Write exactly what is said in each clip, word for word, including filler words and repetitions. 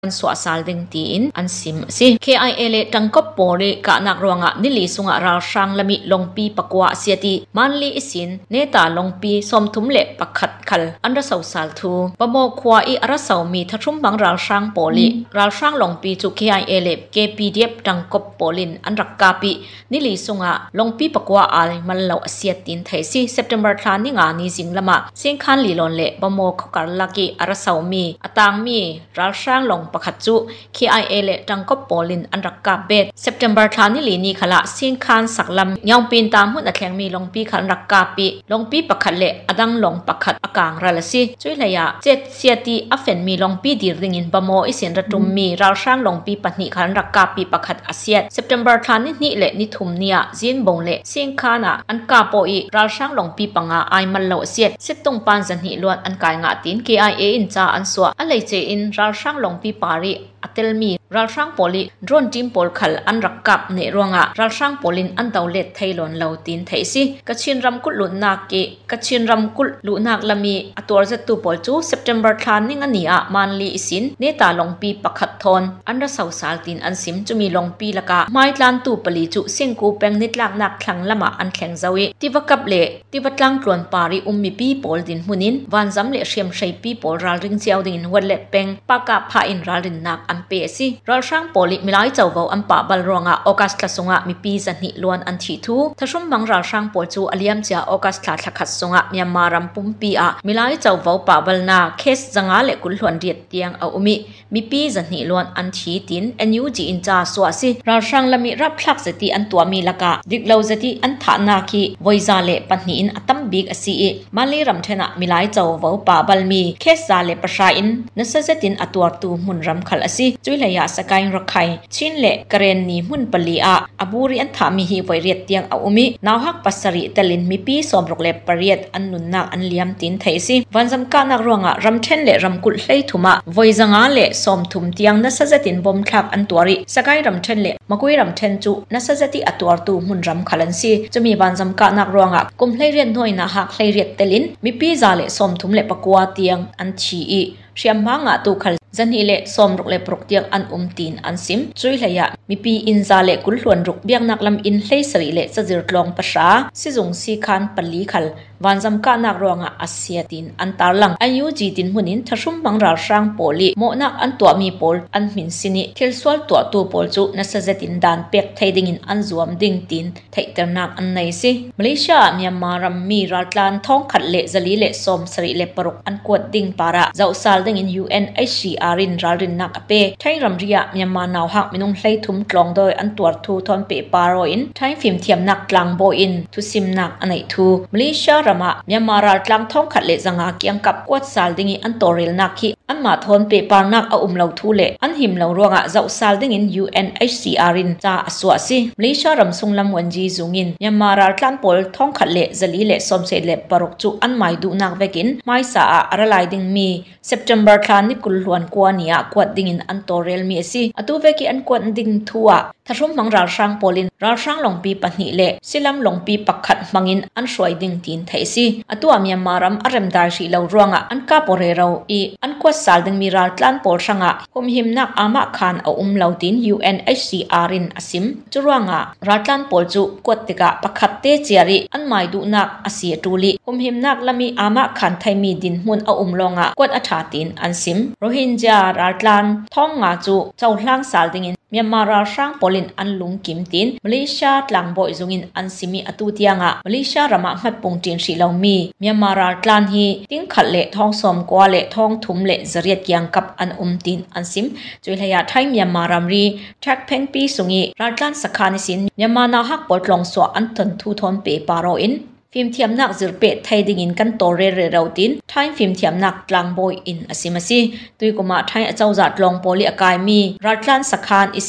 สวสาลดิงตีนอันซิมสิ เค ไอ เอ เลตังกบปอริกะนักรวงะนิลิสุงะราชังละมิลงปีปกวะเสียติมันลีอิสินเนตาลงปีสมทุมเละปะขัดคัลอันระสาวสาลทูปโมควาอีอระสาวมีทัชุมบังราชังปอลิราชังลงปีจุ เค ไอ เอ เล เค พี ดี เอฟ ตังกบปอลินอันรักกาปีนิลิสุงะลงปีปกวะอัลมันเลาเสียตินไทยสิเซปเทมเบอร์ทานิงานิสิงละมาเสียงคันลีลอนเละปโมขกัลลักิอระสาวมีอตางมีราชังลงปะขัดจุเค ไอ เอ เลตังกบปอลินอันรักกาเบตเซปเทมเบอร์ทานิลีนีขละเสียงคันสักลำยองปีนตามหุ่นอัดแข็งมีลงปีขันรักกาปีลงปีปะขัดเละอดังลงปะขัดอากางรัลสิช่วยเลยะเจ็ดเสียตีอเฟนมีลงปีดีริงินปโมอิสินระตุมมีราช่างลงปีปนิขันรักกาปีปะขัดอาเซียเซปเทมเบอร์ทานินี่เละนิทุมเนียจีนบงเละเสียงคันอันกาโปอีราช่างลงปีปังอาไอมันเลาเสียสิตรงปานจันหิล้วนอันกายงาติน เค ไอ เอ อินจาอันสัวอะไรเจอินราช่างลงปีปารีอัตเตลมีราช่างโปลิดรอนจิมโปลขัลอันรักกับเนรวงะราช่างโปลินอันเตาเล็ดไทยลอนเลาตินไทยสิกัชินรำกุลุนาเกกัชินรำกุลุนักละมีอตัวจะตูโปลจูเซปเทมเบอร์ทานนิงอันนี้อะมันลีสินเนตาลงปีปักขัดทอนอันระสาวสาลตินอันซิมจะมีลงปีละกะไม่ลานตูปลีจุเสียงกูแปงนิดลักนักขังละมาอันแข็งเจวิที่วักับเละที่วัดลังกลวนปาริอุมมีปีโปลดินหุนินวันจำเละเชียมใช้ปีโปลราลิงเจียวดินวันเละแปงปากกาพาอินราลินนักอันเปสิราช่างโปลิมิลายเจ้าเวาอันปะบาลรองะออกัสตาสงะมีปีจันหิล้วนอันทีทูถ้าชุ่มบังราช่างโปลจูอเลียมเจ้าออกัสตาทักขัดสงะมีมารัมปุมปีอะมิลายเจ้าเวาปะบาลนาเคสจังอาเละกุลหวนเรียดเตียงเอาอุมิมีปีจันหิล้วนอันทีตินเอ็นยูจีอินจาสวาสิราช่างละมีรับพลักสติอันตัวมีละกะดิกเลาสติอันฐานาคีไวซาเละปันหินอัตัมบิกอสีมาลีรัมเทนะมิลายเจ้าเวาปะบาลมีเคสซาเละประชาอินนัสเซตินอตัวตูมุนรัมขลอสิจุยเลยาสกายรักไข่ชินเละกระเรนนีมุนปลีอาอบูริอันถามีฮีไวเรียดเตียงเอาอุมินาวฮักปัสริตลินมีปีสอมรกเล็บปริยดอันนุนนักอันเลียมตินไทยสิวันจำการนักรวงอะรำเทนเละรำกุลเลยทุมาไวจังอาเละสอมทุมเตียงนัสเซตินบอมทักอันตัวริสกายรำเทนเละมกุยรำเทนจูนัสเซติอัตัวตูมุนรำขลันสิจะมีวันจำการนักรวงอะกุมเลยเรียนหน่วยนะฮักเลยเรียดเตลินมีปีจาเละสอมทุมเละปะกัวเตียงอันชีอีเชียมมังอะตูขลจันฮิเลสอมรุกเลปรุกเตียงอันอุมตีนอันซิมจุยเลยะมีปีอินซาเลกุลหวนรุกเบียงนักลำอินเลสรีเลสจิรลองประชาสิจงสีคันปลีขลวันจำการนักรวงอาเซียตินอันตาลังอายุจีตินหุนินทชุมบังราช่างโปลีโมนักอันตัวมีโปลอันมินสินิเทลสวลตัวตัวโปลจูนัสเซตินดานเป็กไทยดิ่งอันจวมดิ่งตินไทยเตอร์นักอันไหนสิมาเลเซียเมียนมารัมมีรัฐลานท้องขัดเลจลีเลสอมสรีเลปรุกอันกวดดิ่งปาระเจ้าซาลดิ่งอิน ยู เอ็น เอช ซี อาร์ อินรัลรินนักเปไทยรัมเรียเมียนมานาวหักมินุงไลทุ่มกลองโดยอันตัวทูทอนเปปาโรอินไทยฟิล์มเทียมนักกลางโบอินทุซิมนักอันไหนทูมาเลเซียรัมะเมียนมารัฐลางท้องขัดเลจังอาเกียงกับกวดซาลดิ่งอันตัวเรลนักฮีอันมาทอนเปปานักเอาอุ้มเหลาทูเลอันหิมเหลารวงะเจ้าซาลดิ่งอิน ยู เอ็น เอช ซี อาร์ อินจ้าอสวาสิมาเลเซียรัมซุงลำวันจีซุงอินเมียนมารัฐลานโปลท้องขัดเลจลีเลสอมเซเลปรุกจูอันไม่ดูนักเวกินไม่สาอะไรลายดิ่งมีเซปเทมเบอร์ทานนิกุลหวนกวนียกวดดิ่งอินอันตัวเรลมีสิอตูเวกิอันกวดดิ่งทัวถ้ารุ่มมังราช่างโปลินราช่างลงปีปนิเลสิลำลงปีปักขัดมังอินอันสวยดิ่งตินไทยสิอตัวเมียนมารัมอารมดาชีเหลารวงะอันกาโปเรเราอีอันกวดสาลดิ่งมีรัฐลานโปลช่างะหุมหิมนักอามาคานเอาอุ้มเหลาติน ยู เอ็น เอช ซี อาร์ อินอสิมจุรวงะรัฐลานโปลจูกวดติกะปักขัดเตเจียริอันไม่ดูนักอาเซียตูลีหุมหิมนักละมีอามาคานไทยมีดินมุนเอาอุ้มลงะกวดอัฐาตินอันซิมโรฮิงญารัฐลานท้องงาจูเจ้าหลังสาลดิ่งอินเมียนมาราช่างโปลินอันลุงกิมตินมาเลเซียหลังบ่อยจงอินอันซิมีอตุเตียงะมาเลเซียรามาหัดปงจินสีเหลามีเมียนมาราตลานฮีติ้งขัดเละท้องสมกว่าเละท้องทุ่มเละจริยเกียงกับอันอุมตินอันซิมจุยเลยาไทยเมียนมารามรีแท็กเพงปีสุงีรัฐลานสักคานิสินเมียนมานาฮักปอดลงสวอันทันทูทอนเปปาโรอินฟิล์มเทียมนักจิรเปไทยดิ่งอินกันโตเรเรเราตินไทยฟิล์มเทียมนักกลางบอยอินอสิมาซีตุยกุมาไทยเจ้าจัดลองโปลิอากายมีรัฐลานสักคานอิสิน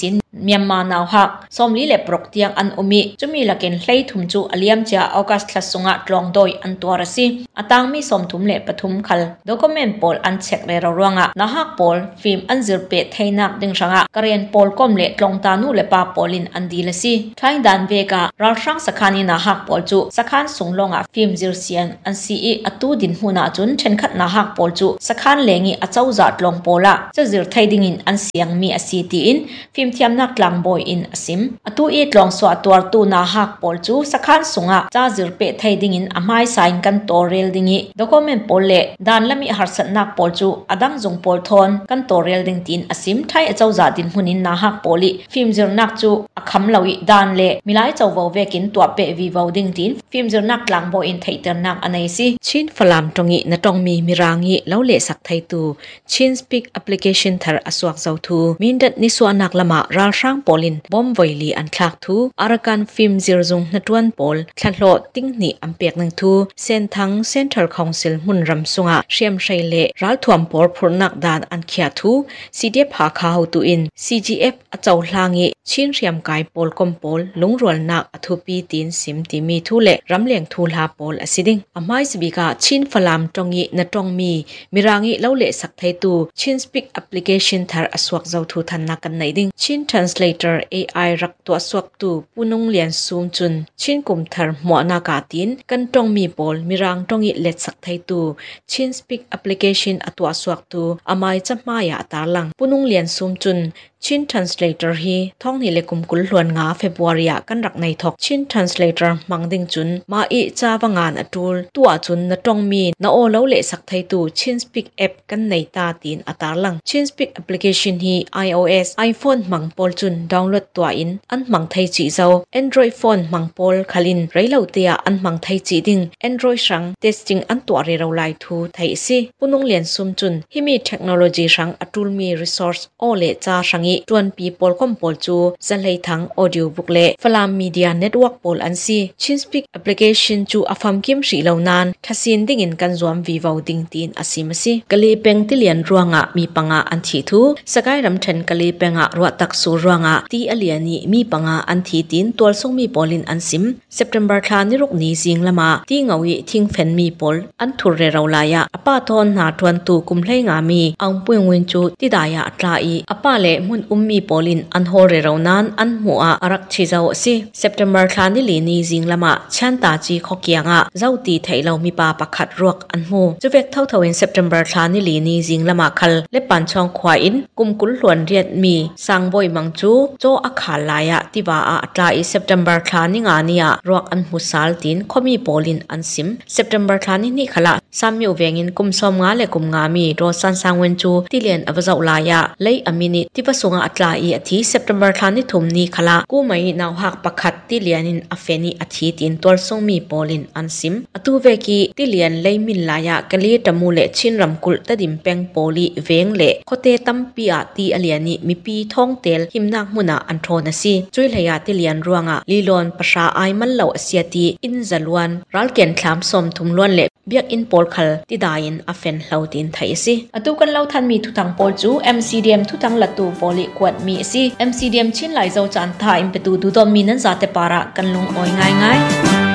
เมียนมานาฮักสมลีเล็บปรกเตียงอันอุมิจุมีลักินไล่ถุมจูอเลียมจ้าออกัสทัสงะตรองโดยอันตัวรสิอตังมีสมถุมเล็บปทุมคัลดอกเมนปอลอันเช็คเรรวงะนาฮักปอลฟิล์มอันซิร์เปทไทนักดึงช่างะกระเรียนปอลก้มเล็ตลงตานูเล็บปาปอลินอันดีละสิทายดันเวการาช่างสักขานีนาฮักปอลจูสักขานสูงลงะฟิล์มซิร์เซียนอันซีอีอตูดินหูนาจุนเช่นขัดนาฮักปอลจูสักขานเลงีอเจ้าจัดลงปอละจะซิร์ไทดิงินอันเสียงมีอสีตีอินฟิล์มเทียมนักลังบอยอินอสิมอตูอีตลองสวดตัวตูนาฮักปอลจูสักขานสูงะจ้าซิร์เปทไทดิงินอไม่สายกันตัวเรลดิงิดอกเมนปอลเล่ดานละมีหาสันนักปอลจูอดังจงปอลทอนกันตัวเรลดิงตินอสิมไทยเจ้าจัดดินหุนินนาฮักปอลิฟิล์มซิร์นักจูอคำลาวิดานเล่มิไลเจ้าวัวเวกินตัวเปวีวาวดิงตินฟิล์มซิร์นักลังบอยอินไทเตอร์นักอันไหนสิชินฟลามตรงนี้นตรงมีมิรางงี้แล้วเละสักไทตูชินสปีกแอปพลิเคชันทาร์อสวกเจ้าทูมินดัดนิสวานักละมาราช่างปอลินบอมไวลีอันคลักทูอารักันฟิล์มซิร์จงนตวนปอลคลัดโลติ้งนี่อัมเปียกนังทูเซนทังเซ็นทรัลคาวน์ซิลมุนรำสุงะเชียมชัยเล่รัลทวมปอลพรนักดานอันเขียทูซีดีเอฟหาข้าวตูอินซีจีเอฟอเจ้าลางี้ชินเรียมกายปอลคอมปอลลุงรัวนักอทุปีตินซิมติมีทูเล่รำเลียงทูลาปอลอสิดิงอไมสบิกาชินฟลามตรงนี้นตรงมีมิรางงี้เล่าเละสักไทตูชินสปีกแอปพลิเคชันทาร์อสวกเจ้าทูทันนักกันไหนดิงชินทรานสเลเตอร์ เอ ไอ รักตัวสวกตูปุนุงเลียนซูมจุนชินกุมทาร์หมวนากาตินกันตรงมีปอลมิรางตรงนี้เละสักไทตูชินสปีกแอปพลิเคชันอตัวสวกตูอไมจับมายาตาลังปุนุงเลียนซูมจุนชิน translator ฮีท่องนี่เลกุมกุลล้วนงาเฟบรุรีกันรักในทอกชิน translator มังดิงจุนมาอีจ้าวงานอตูลตัวจุนนตรงมีนาโอเลวเลสักไทตูชิน speak app กันในตาตีนอัตาลังชิน speak application ฮี iOS iPhone มังปอลจุนดาวน์โหลดตัวอินอันมังไทยจีเจ้า Android phone มังปอลขลินไรเหล่าเตียอันมังไทยจีดิง Android ชัง testing อันตัวเรเราไลทูไทยสิปุนงเลียนซุมจุนฮิมีเทคโนโลยีชังอตูลมี resource โอเลจ้าชังจวนปีปอลคอมปอลจูจะเลยทั้งออดิโอบุกเล่ฟลามมีเดียเน็ตเวิร์กปอลอันซีชินสปีกแอปพลิเคชันจูอฟัมคิมสีเหล่านานทัศน์ดิ่งอินกันรวมวีวาวดิ่งตีนอาศิมซีกะลีเป็งที่เลียนรัวงะมีปังอาอันทีทูสกายรำเทนกะลีเป็งอารัวตักสูรัวงะตีอเลียนีมีปังอาอันทีตีนตัวส่งมีปอลินอันซิมเซปเทมเบอร์ทานิรุกนี้สิงละมาตีเงาวิทิ้งเฟนมีปอลอันทุเรเราลายะอปาทอนหาทวนตูกุมเลยงามีอังปุยงวินจูติดายะตราอีอปาเล่มุนอุมมีปอลินอันโฮเรเรานั้นอันหัวอารักชิเจ้าสิเซปเทมเบอร์ทานิลีนีสิงละมาชันตาจีขอเกียงะเจ้าตีไทยเรามีปาปักขัดรวกอันหูจะเวกเท่าเท่าเอ็นเซปเทมเบอร์ทานิลีนีสิงละมาคัลเล็บปันช่องควายอินกุมกุลหลวนเรียดมีสังบอยมังจูโจอาขาลายะติบาอาตราอีเซปเทมเบอร์ทานิงานียรวกอันหูสาลตินขมีปอลินอันซิมเซปเทมเบอร์ทานินี่ขละสามีอุเวงินกุมสมงาเลกุมงามีโรสันสังเวนจูที่เลียนอวเจ้าลายะเลยอามินิที่ประสงค์อัตราอีที่เซปเทมเบอร์ทานิทุมนีขละกูไม่นาวหักประคัดที่เลียนินอเฟนีอาทิตินตัวส่งมีปอลินอันซิมอตูเวกีที่เลียนเลยมินลายะกะลีตมูเลชินรำกุลตดิมเปงปอลีเวงเลโคเตตัมปีอาตีอเลียนีมีปีท่องเตลหิมนักมุนาอันโทนซีจุยเลยาที่เลียนรัวงะลีลอนประชาไอมันเหล่าเสียตีอินจัลวันรัลเกนคลามสมทุมล้วนเลเบียกอินปอลคัลที่ดายินอเฟนเหล่าตินไทยซีอตูกันเหล่าทันมีทุตังปอลจู เอ็ม ซี ดี เอ็ม ทุตังละตูปอลีกวดมีซี เอ็ม ซี ดี เอ็ม ชินไหลเจ้าจันทาอิมเปตูดูดอมมีนันซาเตปาระกันลงอ้อยง่ายง่าย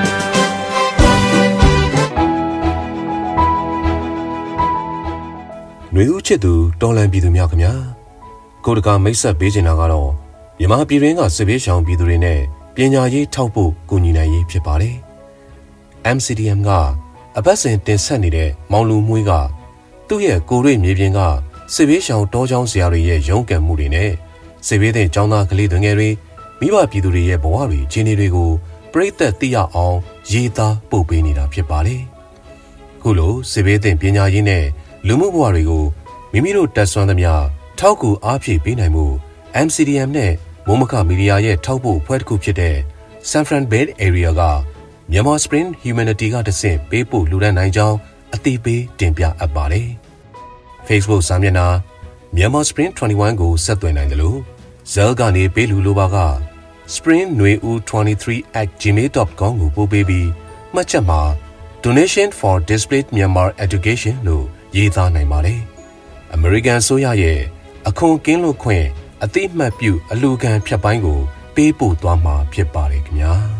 หน่วยอุเชตูตองแลนปีตุเมียขมยาကိုတကမိတ်ဆက်ပေးချင်တာကတော့မြန်မာပြည်တွင်းကစစ်ဘေးရှောင်ပြည်သူတွေနဲ့ပညာရေးထောက်ပို့ကူညီနိုင်ရေးဖြစ်ပါတယ်။ เอ็ม ซี ดี เอ็ม ကအပတ်စဉ်တင်ဆက်နေတဲ့မောင်လူမွေးကသူ့ရဲ့ကိုယ်တွေ့မြေပြင်ကစစ်ဘေးရှောင်တောကျောင်းဆရာတွေရဲ့ရုန်းကန်မှုတွေနဲ့စစ်ဘေးတဲ့ကျောင်းသားကလေးတွေငယ်တွေမိဘပြည်သူတွေရဲ့ဘဝတွေအခြေအနေတွေကိုပြည်သက်သိရအောင်ရေးသားပို့ပေးနေတာဖြစ်ပါတယ်။ခုလိုစစ်ဘေးတဲ့ပညာရေးနဲ့လူမှုဘဝတွေကိုမိမိတို့တက်ဆွမ်းသမျှထောက်ကူအားဖြည့်ပေးနိုင်မှု เอ็ม ซี ดี เอ็ม နဲ့မိုးမခမီဒီယာရဲ့ထောက်ပို့ဖွဲ့တစ်ခုဖြစ်တဲ့ San Fran Bay Area ကမြန်မာ Spring Humanity ကတဆင့်ပေးပို့လူဒန်းနိုင်ကြောင်းအသိပေးတင်ပြအပ်ပါတယ်။ Facebook စာမျက်နှာမြန်မာ Spring ยี่สิบเอ็ดကိုဆက်သွယ်နိုင်တယ်လို့ Zell ကနေပေးလူလိုပါက spring nueu twenty-three at gmail dot com ကိုပို့ပေးပြီးမှတ်ချက်မှာ Donation for Displaced Myanmar Education လို့ရေးသားနိုင်ပါတယ်။ American ဆိုရရဲ့အခွန်ကင်းလို့ခွင့်အသိအမှတ်ပြုအလူခံဖြတ်ပိုင်းကိုပေးပို့သွားမှာဖြစ်ပါတယ်ခင်ဗျာ